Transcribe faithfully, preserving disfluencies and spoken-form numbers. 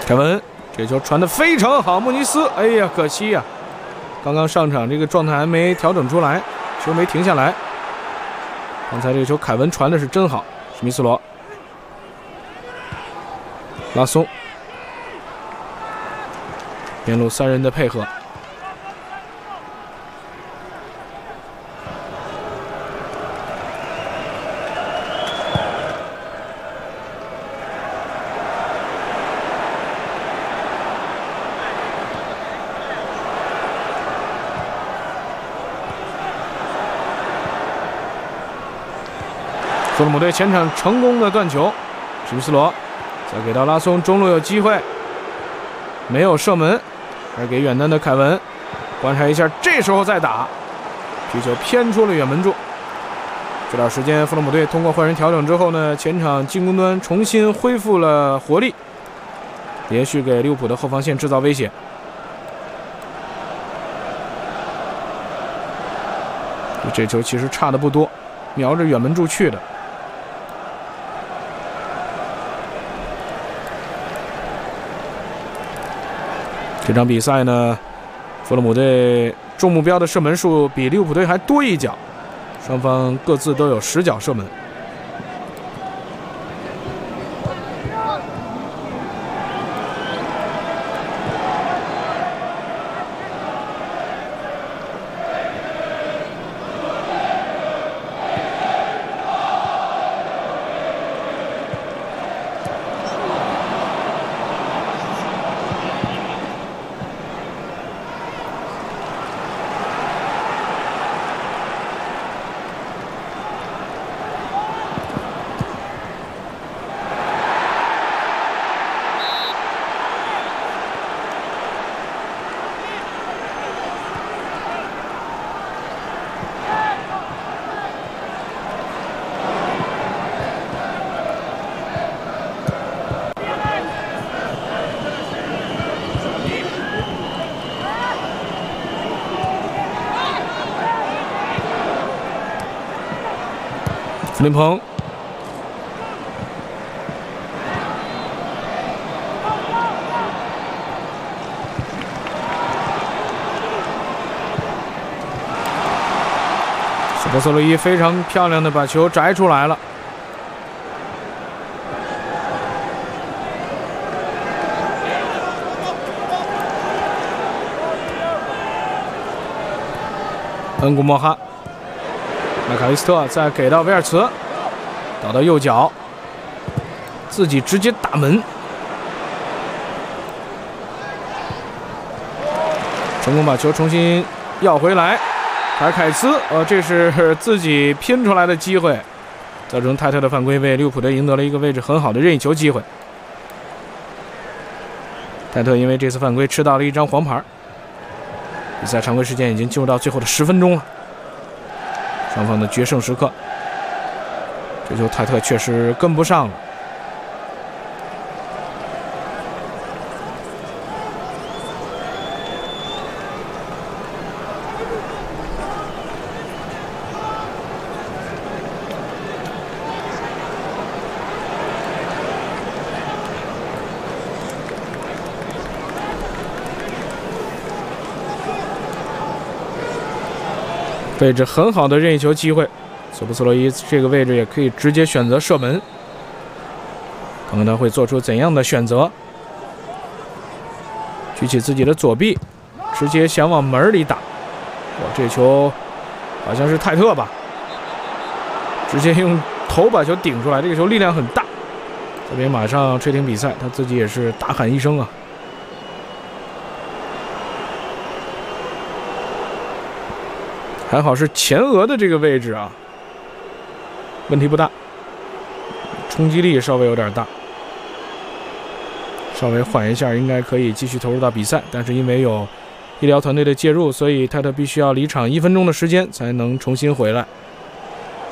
凯文这球传得非常好，穆尼斯，哎呀，可惜呀、啊，刚刚上场这个状态还没调整出来，球没停下来。刚才这个球凯文传的是真好，史密斯罗、拉松，边路三人的配合。弗洛姆队前场成功的断球，史密斯罗再给到拉松，中路有机会，没有射门，还给远端的凯文，观察一下，这时候再打，皮球偏出了远门柱。这段时间，弗洛姆队通过换人调整之后呢，前场进攻端重新恢复了活力，连续给利物浦的后防线制造威胁。这球其实差的不多，瞄着远门柱去的。这场比赛呢，弗洛姆队中目标的射门数比利物浦队还多一脚，双方各自都有十脚射门。弗林彭，斯波瑟洛伊非常漂亮的把球摘出来了。恩古莫哈。麦卡利斯特再给到维尔茨，倒到右脚，自己直接打门，成功把球重新要回来。凯凯斯，呃，这是自己拼出来的机会，造成泰特的犯规，为利物浦队赢得了一个位置很好的任意球机会。泰特因为这次犯规吃到了一张黄牌，比赛常规时间已经进入到最后的十分钟了。双方的决胜时刻，这球泰特确实跟不上了。位置很好的任意球机会，索布斯洛伊这个位置也可以直接选择射门，看看他会做出怎样的选择。举起自己的左臂，直接想往门里打。哇，这球好像是泰特吧，直接用头把球顶出来，这个球力量很大。这边马上吹停比赛，他自己也是大喊一声啊。还好是前额的这个位置啊，问题不大，冲击力稍微有点大，稍微缓一下应该可以继续投入到比赛。但是因为有医疗团队的介入，所以泰特必须要离场一分钟的时间才能重新回来。